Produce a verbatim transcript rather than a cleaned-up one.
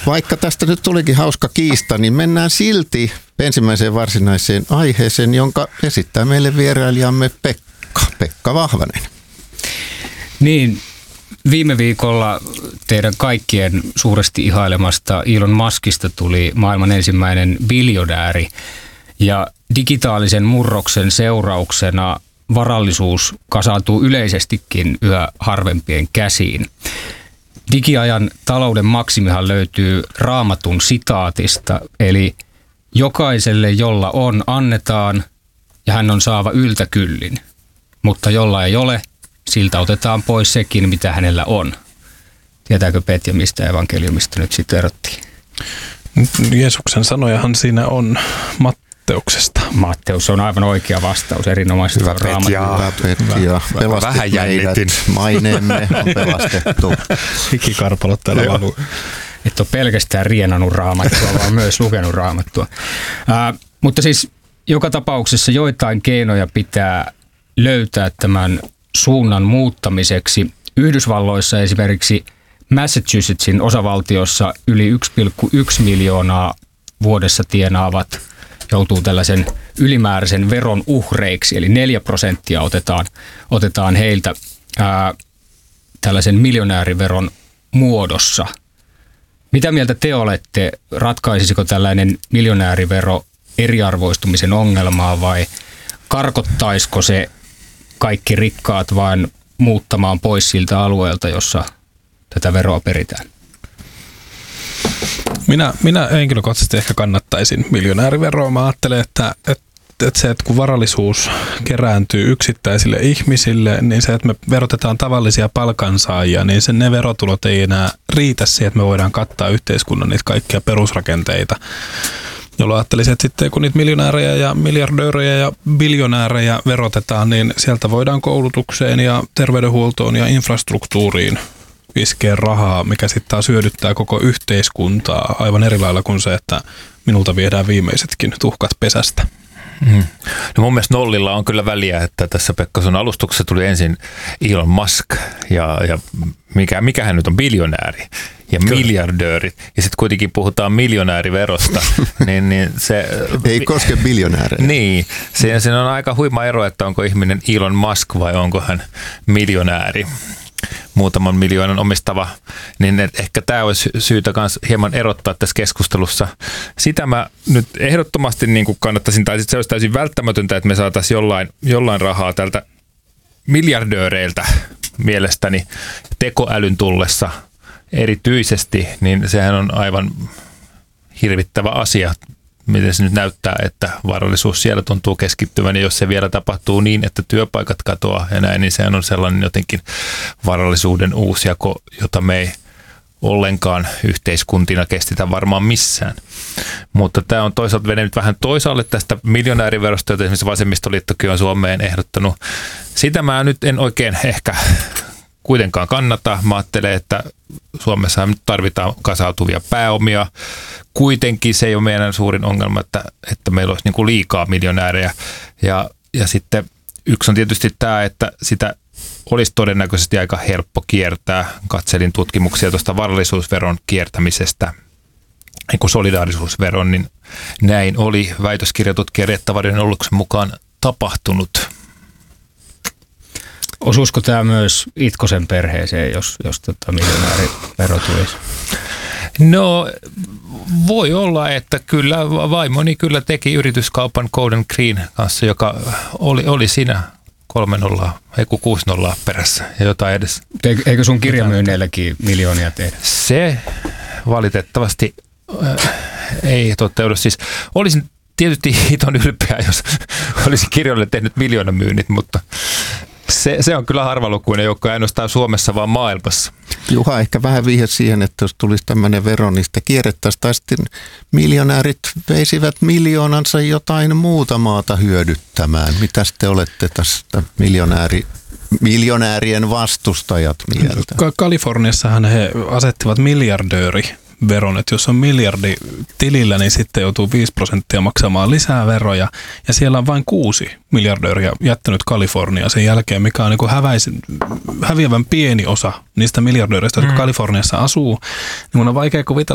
vaikka tästä nyt tulikin hauska kiista, niin mennään silti ensimmäiseen varsinaiseen aiheeseen, jonka esittää meille vierailijamme Pekka, Pekka Vahvanen. Niin, viime viikolla teidän kaikkien suuresti ihailemasta Elon Muskista tuli maailman ensimmäinen biljonääri ja digitaalisen murroksen seurauksena varallisuus kasaantuu yleisestikin yhä harvempien käsiin. Digiajan talouden maksimihan löytyy Raamatun sitaatista, eli jokaiselle, jolla on, annetaan ja hän on saava yltäkyllin, mutta jolla ei ole, siltä otetaan pois sekin, mitä hänellä on. Tietääkö Petja, mistä evankeliumista nyt sitten erottiin? Jeesuksen sanojahan siinä on Matteuksesta. Matteus on aivan oikea vastaus, erinomaisesti. Hyvä Petja, Petja. Pelastit meidät, maineemme on pelastettu. Hikikarpalot täällä valuu. Et ole pelkästään rienannut Raamattua, vaan myös lukenut Raamattua. Ää, mutta siis joka tapauksessa joitain keinoja pitää löytää tämän suunnan muuttamiseksi. Yhdysvalloissa esimerkiksi Massachusettsin osavaltiossa yli yksi pilkku yksi miljoonaa vuodessa tienaavat joutuu tällaisen ylimääräisen veron uhreiksi, eli neljä prosenttia otetaan, otetaan heiltä ää, tällaisen miljonääriveron muodossa. Mitä mieltä te olette? Ratkaisisiko tällainen miljonäärivero eriarvoistumisen ongelmaa vai karkottaisiko se kaikki rikkaat vain muuttamaan pois siltä alueelta, jossa tätä veroa peritään? Minä, minä henkilökohtaisesti ehkä kannattaisin miljonääriveroa. Mä ajattelen, että, että, että se, että kun varallisuus kerääntyy yksittäisille ihmisille, niin se, että me verotetaan tavallisia palkansaajia, niin sen ne verotulot ei enää riitä siihen, että me voidaan kattaa yhteiskunnan niitä kaikkia perusrakenteita. Jolloin ajattelisin, että sitten kun niitä miljonäärejä ja miljardöörejä ja biljonäärejä verotetaan, niin sieltä voidaan koulutukseen ja terveydenhuoltoon ja infrastruktuuriin iskeä rahaa, mikä sitten taas hyödyttää koko yhteiskuntaa aivan eri lailla kuin se, että minulta viedään viimeisetkin tuhkat pesästä. Mm. No mun mielestä nollilla on kyllä väliä, että tässä Pekka sun alustuksessa tuli ensin Elon Musk ja, ja mikä, mikähän nyt on biljonääri ja kyllä. Miljardöörit ja sitten kuitenkin puhutaan miljonääriverosta. niin, niin se, ei koske biljonäärejä. Niin, siinä, siinä on aika huima ero, että onko ihminen Elon Musk vai onko hän miljonääri. Muutaman miljoonan omistava, niin ehkä tämä olisi syytä myös hieman erottaa tässä keskustelussa. Sitä mä nyt ehdottomasti niin kuin kannattaisin, tai sitten se olisi täysin välttämätöntä, että me saataisiin jollain, jollain rahaa tältä miljardööreiltä mielestäni tekoälyn tullessa erityisesti, niin sehän on aivan hirvittävä asia. Miten se nyt näyttää, että varallisuus siellä tuntuu keskittyvän, ja jos se vielä tapahtuu niin, että työpaikat katoaa ja näin, niin sehän on sellainen jotenkin varallisuuden uusjako, jota me ei ollenkaan yhteiskuntina kestetä varmaan missään. Mutta tämä on toisaalta vedennyt vähän toisaalle tästä miljonääriverosta, jota esimerkiksi vasemmistoliittokin on Suomeen ehdottanut. Sitä mä nyt en oikein ehkä kuitenkaan kannata. Mä ajattelen, että Suomessa nyt tarvitaan kasautuvia pääomia. Kuitenkin se ei ole meidän suurin ongelma, että, että meillä olisi niin kuin liikaa miljonäärejä. Ja, ja sitten yksi on tietysti tämä, että sitä olisi todennäköisesti aika helppo kiertää. Katselin tutkimuksia tuosta varallisuusveron kiertämisestä, niin kuin solidaarisuusveron, niin näin oli väitöskirjatutkija Reetta Varjonen Olluksen mukaan tapahtunut. Osuisiko tämä myös Itkosen perheeseen, jos, jos tota miljonäärivero tulisi? No voi olla, että kyllä vaimoni kyllä teki yrityskaupan Golden Green kanssa, joka oli, oli siinä kolme nollaa, ei kun kuusi nollaa perässä ja jotain edes. Eikö sun kirjamyynneilläkin miljoonia tehdä? Se valitettavasti äh, ei toteudu. Siis olisin tietysti hiton ylpeä, jos olisin kirjoille tehnyt miljoonan myynnit, mutta Se, se on kyllä harvalukuinen joukko, ei ainoastaan Suomessa, vaan maailmassa. Juha ehkä vähän vihjasi siihen, että jos tulisi tämmöinen vero, niin sitä kierrettäisiin, tai sitten miljonäärit veisivät miljoonansa jotain muuta maata hyödyttämään. Mitäs te olette tästä miljonääri, miljonäärien vastustajat mieltä? Kaliforniassahan he asettivat miljardööri veron, että jos on miljardi tilillä, niin sitten joutuu viisi prosenttia maksamaan lisää veroja, ja siellä on vain kuusi miljardööriä jättänyt Kaliforniaa sen jälkeen, mikä on niin kuin häväisen, häviävän pieni osa niistä miljardööreistä, jotka mm. Kaliforniassa asuu, niin mun on vaikea kuvitella,